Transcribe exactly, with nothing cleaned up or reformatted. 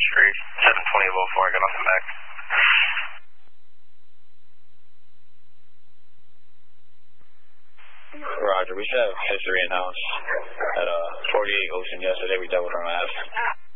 Street, seven twenty oh four, I got off the back. Roger, we should have history in-house at uh, forty-eight Ocean yesterday. We doubled our maps.